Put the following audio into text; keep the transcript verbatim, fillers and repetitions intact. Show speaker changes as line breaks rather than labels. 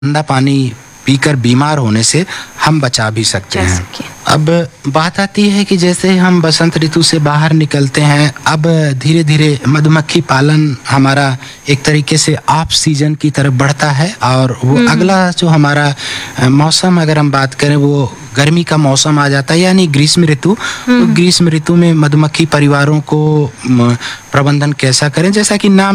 गंदा पानी पीकर बीमार होने से हम बचा भी सकते हैं।
सके।
अब बात आती है कि जैसे हम बसंत ऋतु से बाहर निकलते हैं, अब धीरे-धीरे मधुमक्खी पालन हमारा एक तरीके से ऑफ सीजन की तरफ बढ़ता है और वो अगला जो हमारा अ, मौसम अगर हम बात करें वो गर्मी का मौसम आ जाता है यानी ग्रीष्म ऋतु। तो ग्रीष्म ऋतु में मधुमक्खी परिवारों को म, प्रबंधन कैसा करें? जैसा कि नाम